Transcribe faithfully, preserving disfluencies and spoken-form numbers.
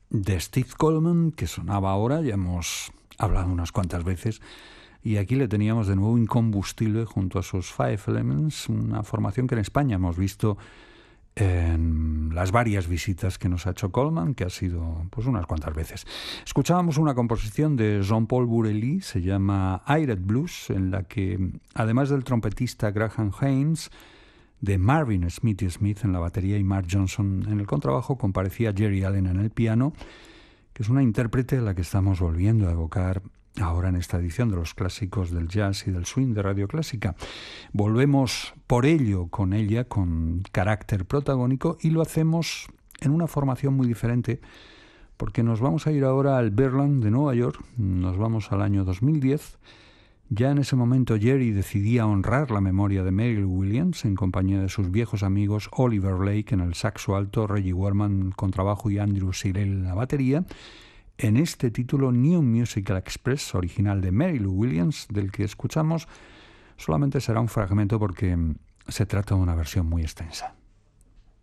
de Steve Coleman, que sonaba ahora, ya hemos hablado unas cuantas veces, y aquí le teníamos de nuevo incombustible junto a sus Five Elements, una formación que en España hemos visto en las varias visitas que nos ha hecho Coleman, que ha sido pues unas cuantas veces. Escuchábamos una composición de Jean-Paul Bourelly, se llama Aired Blues, en la que, además del trompetista Graham Haynes, de Marvin Smithy Smith en la batería y Mark Johnson en el contrabajo, comparecía Jerry Allen en el piano, que es una intérprete a la que estamos volviendo a evocar ahora en esta edición de los clásicos del jazz y del swing de Radio Clásica. Volvemos por ello con ella, con carácter protagónico, y lo hacemos en una formación muy diferente, porque nos vamos a ir ahora al Berlin de Nueva York, nos vamos al año dos mil diez. Ya en ese momento Jerry decidía honrar la memoria de Mary Lou Williams en compañía de sus viejos amigos Oliver Lake en el saxo alto, Reggie Werman en el contrabajo y Andrew Cyril en la batería, en este título New Musical Express, original de Mary Lou Williams, del que escuchamos solamente será un fragmento porque se trata de una versión muy extensa.